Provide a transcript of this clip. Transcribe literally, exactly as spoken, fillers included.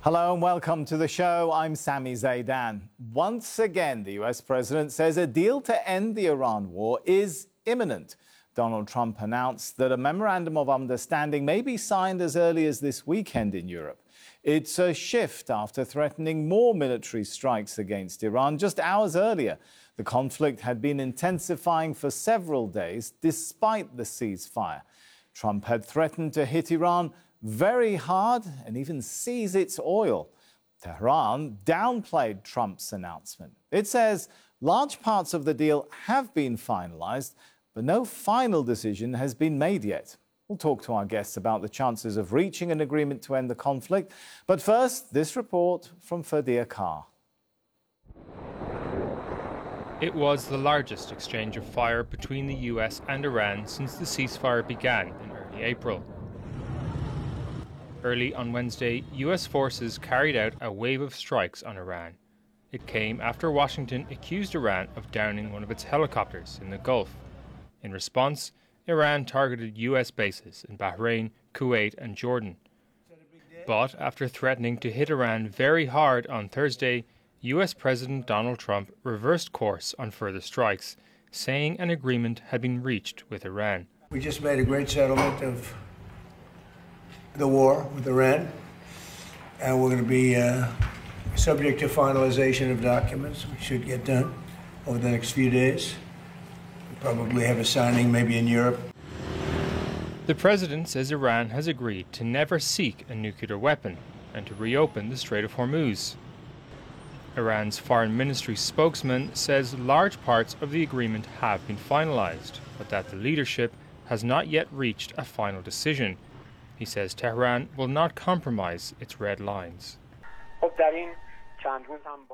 Hello and welcome to the show. I'm Sami Zaidan. Once again, the U S president says a deal to end the Iran war is imminent. Donald Trump announced that a memorandum of understanding may be signed as early as this weekend in Europe. It's a shift after threatening more military strikes against Iran just hours earlier. The conflict had been intensifying for several days despite the ceasefire. Trump had threatened to hit Iran very hard and even seize its oil. Tehran downplayed Trump's announcement. It says large parts of the deal have been finalized, but no final decision has been made yet. We'll talk to our guests about the chances of reaching an agreement to end the conflict. But first, this report from Fadia Carr. It was the largest exchange of fire between the U S and Iran since the ceasefire began in early April. Early on Wednesday, U S forces carried out a wave of strikes on Iran. It came after Washington accused Iran of downing one of its helicopters in the Gulf. In response, Iran targeted U S bases in Bahrain, Kuwait and Jordan. But after threatening to hit Iran very hard on Thursday, U S President Donald Trump reversed course on further strikes, saying an agreement had been reached with Iran. We just made a great settlement of the war with Iran, and we're going to be uh, subject to finalization of documents, which should get done over the next few days. We'll probably have a signing maybe in Europe. The president says Iran has agreed to never seek a nuclear weapon and to reopen the Strait of Hormuz. Iran's foreign ministry spokesman says large parts of the agreement have been finalized, but that the leadership has not yet reached a final decision. He says Tehran will not compromise its red lines.